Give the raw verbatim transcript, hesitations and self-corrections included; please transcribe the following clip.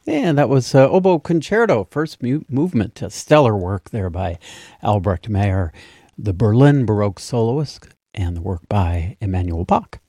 And that was uh, Oboe Concerto, first mu- movement, a stellar work there by Albrecht Meyer, the Berlin Baroque soloist, and the work by Emanuel Bach.